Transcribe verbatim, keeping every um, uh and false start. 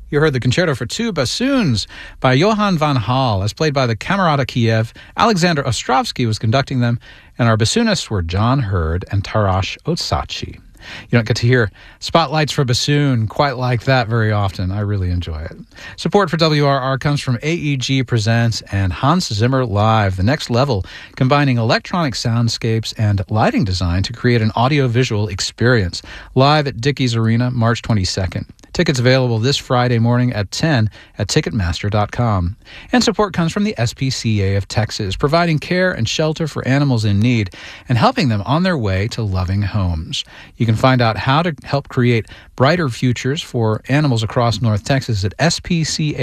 You heard the Concerto for Two Bassoons by Johann van Hal, as played by the Camerata Kiev. Alexander Ostrovsky was conducting them, and our bassoonists were John Hurd and Taras Otsatchi. You don't get to hear spotlights for bassoon quite like that very often. I really enjoy it. Support for W R R comes from A E G Presents and Hans Zimmer Live, the next level, combining electronic soundscapes and lighting design to create an audio-visual experience. Live at Dickies Arena, March twenty-second. Tickets available this Friday morning at ten at Ticketmaster dot com. And support comes from the S P C A of Texas, providing care and shelter for animals in need and helping them on their way to loving homes. You can find out how to help create brighter futures for animals across North Texas at S P C A.